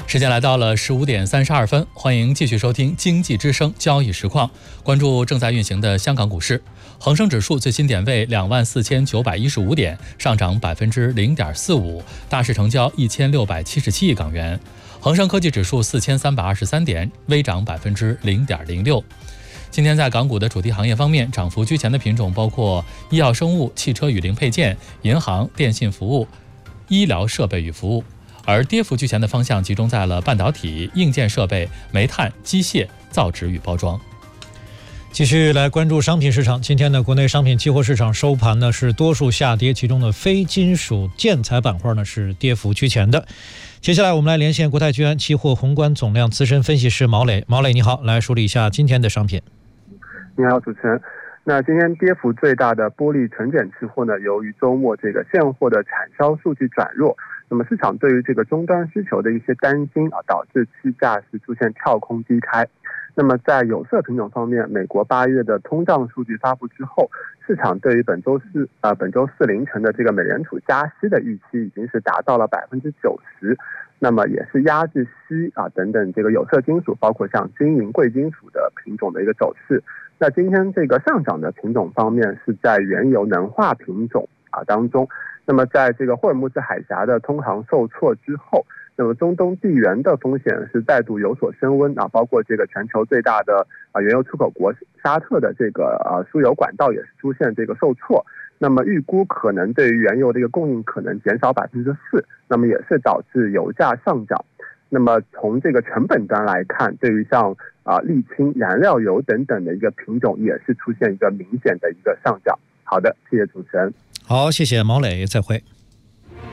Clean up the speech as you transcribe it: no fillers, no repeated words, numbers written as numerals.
时间来到了15点32分，欢迎继续收听经济之声交易实况，关注正在运行的香港股市。恒生指数最新点位24915点，上涨0.45%，大市成交1677亿港元。恒生科技指数4323点，微涨0.06%。今天在港股的主题行业方面，涨幅居前的品种包括医药生物、汽车与零配件、银行、电信服务、医疗设备与服务。而跌幅居前的方向集中在了半导体、硬件设备、煤炭、机械、造纸与包装。 继续来关注商品市场，今天的国内商品期货市场收盘呢是多数下跌，其中的非金属建材板块呢是跌幅居前的。接下来我们来连线国泰君安期货宏观总量资深分析师毛磊。毛磊你好，来梳理一下今天的商品。 你好，主持人。那今天跌幅最大的玻璃纯碱期货呢，由于周末这个现货的产销数据转弱，那么市场对于这个终端需求的一些担心导致期价是出现跳空低开。那么在有色品种方面，美国8月的通胀数据发布之后，市场对于本周四凌晨的这个美联储加息的预期已经是达到了90%，那么也是压制锡等等这个有色金属，包括像金银贵金属的品种的一个走势。那今天这个上涨的品种方面是在原油能化品种当中。那么在这个霍尔木兹海峡的通航受挫之后，那么中东地缘的风险是再度有所升温包括这个全球最大的原油出口国沙特的这个输油管道也是出现这个受挫。那么预估可能对于原油的一个供应可能减少4%，那么也是导致油价上涨。那么从这个成本端来看，对于像沥青、燃料油等等的一个品种也是出现一个明显的一个上涨。好的，谢谢主持人。 好，谢谢毛磊，再会。